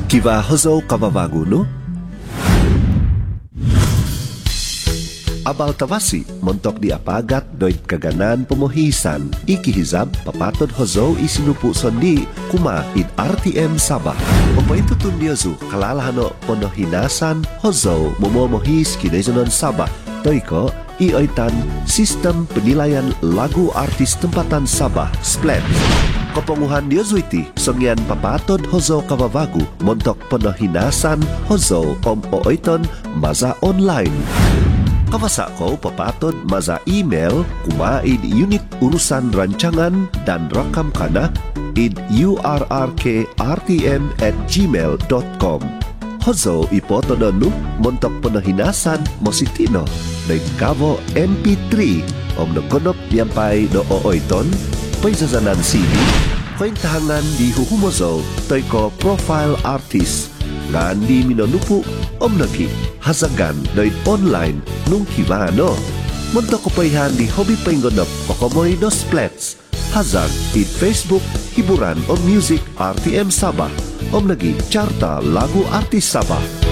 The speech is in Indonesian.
Kiva hozo kababago no? Abal tawasi, montok di apagat doit kaganan pemohisan, ikihizab papatod hozo isinupu sondi kuma id RTM Sabah. Opo itu tundiazu kalalahano ponohinasan hozo momomohis kinezonon Sabah. Toiko ioitan sistem penilaian lagu artis tempatan Sabah Splat. Kepenguhan diozuiti songyan papatod hozo kababagu montok ponohinasan hozo oiton maza online. Kawasa ko papatod maza email kumaid unit urusan rancangan dan rakam kana id urrkrtm@gmail.com. Hozo ipotodonu montok penahinasan mositino dan kavo MP3 om nokonop yampay do ooiton paisazanan CD kointahangan di huhumozo toiko profile artist ngan di minonupu om nagi hazagan doit online nung kivano montok kopaihan di hobi penggonop kokomoy dos plats hazard di Facebook hiburan om music RTM Sabah om nagi carta lagu artis Sabah.